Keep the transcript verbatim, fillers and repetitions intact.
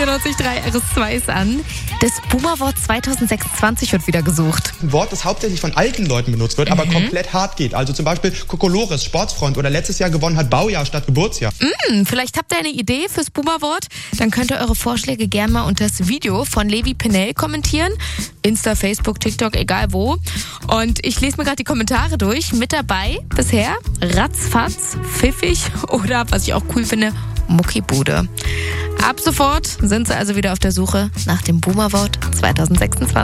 vierundneunzig Komma drei R S zwei ist an. Das Boomer-Wort zwanzig sechsundzwanzig wird wieder gesucht. Ein Wort, das hauptsächlich von alten Leuten benutzt wird, aber Mhm. komplett hart geht. Also zum Beispiel Kokolores, Sportsfreund oder letztes Jahr gewonnen hat Baujahr statt Geburtsjahr. Mm, vielleicht habt ihr eine Idee fürs Boomer-Wort? Dann könnt ihr eure Vorschläge gerne mal unter das Video von Levi Pennell kommentieren. Insta, Facebook, TikTok, egal wo. Und ich lese mir gerade die Kommentare durch. Mit dabei bisher Ratzfatz, Pfiffig oder, was ich auch cool finde, Muckibude. Ab sofort sind sie also wieder auf der Suche nach dem Boomer-Wort zwanzig sechsundzwanzig.